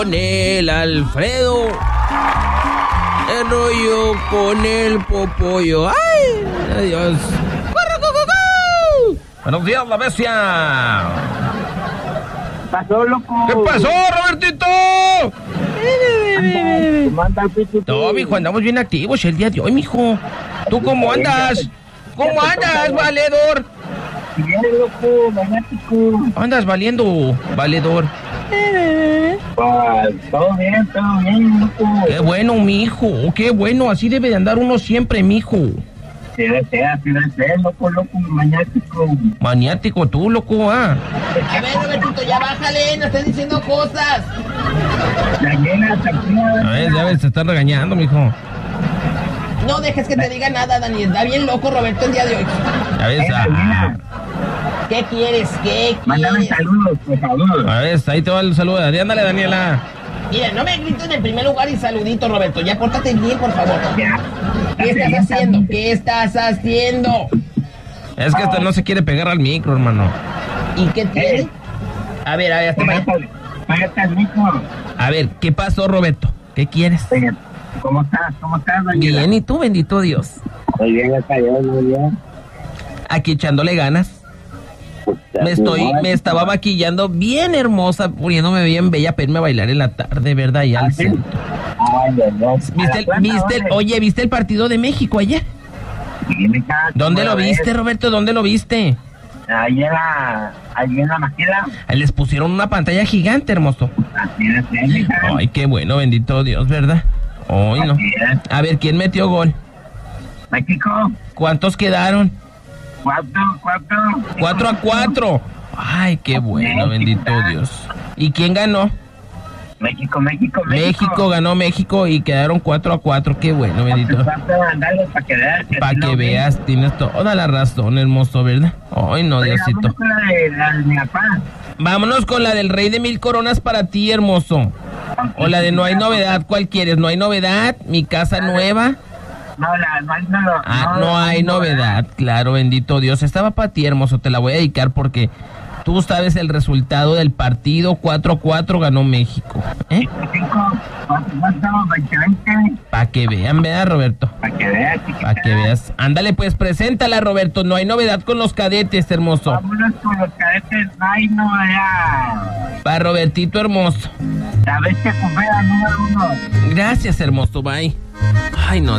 Con el Alfredo, el rollo con el Popollo. ¡Ay! Adiós. Buenos días, la bestia. Pasó, loco. ¿Qué pasó, Robertito? ¿Cómo anda, Pichuti? No, mijo, andamos bien activos el día de hoy, mijo. ¿Tú cómo andas? ¿Cómo andas, valedor? Bien, loco, magnético. Andas valiendo, valedor. Pues, todo bien, loco. Qué bueno, mijo. Qué bueno, así debe de andar uno siempre, mijo. Si desea, loco, magnético. Maniático tú, loco, A ver, Robertito, ya bájale, no estés diciendo cosas. La llena, tranquila. A ver, ya ves, te estás regañando, mijo. No dejes que te diga nada, Dani. Está bien loco, Roberto, el día de hoy. Ya ves, ¿Qué quieres? ¿Qué Mándame quieres? saludos, por favor. a ver, ahí te va el saludo. Ándale, Daniela. Mira, no me grites en el primer lugar y saludito, Roberto. Ya pórtate bien, por favor. Ya. ¿Qué estás haciendo? ¿Qué estás haciendo? Es que no se quiere pegar al micro, hermano. ¿Y qué tiene? A ver, hasta mañana. Págate al micro. A ver, ¿qué pasó, Roberto? ¿Qué quieres? ¿Cómo estás? Daniela? Bien, ¿y tú, bendito Dios? Muy bien, está bien, muy bien. Aquí echándole ganas. Me estaba maquillando bien hermosa, poniéndome bien bella para irme a bailar en la tarde, ¿verdad? Y al centro. ¿Viste el partido de México ayer? ¿Dónde lo viste, Roberto? ¿Dónde lo viste? Ahí en la maquila. Les pusieron una pantalla gigante, hermoso. Así es, mija. Ay, qué bueno, bendito Dios, ¿verdad? Ay, no. Así es. A ver, ¿quién metió gol? México. ¿Cuántos quedaron? 4-4. 4-4. Ay, qué bueno, bendito Dios. ¿Y quién ganó? México. México ganó México y quedaron 4-4. Qué bueno, bendito. Para que veas. Para que veas, tienes toda la razón, hermoso, ¿verdad? Ay, no, Diosito. La de mi papá. Vámonos con la del Rey de Mil Coronas para ti, hermoso. O la de No hay novedad, ¿cuál quieres? ¿No hay novedad? ¿Mi casa nueva? No hay novedad, claro, bendito Dios. Estaba para ti, hermoso, te la voy a dedicar porque tú sabes el resultado del partido. 4-4 ganó México. Para que vean, ¿verdad, Roberto? Para que veas, chiquita. Para que veas. Ándale, pues, preséntala, Roberto. No hay novedad con los cadetes, hermoso. Vámonos con los cadetes, no hay novedad. Para Robertito, hermoso. La bestia cupera número 1. Gracias, hermoso, bye. Ay, no.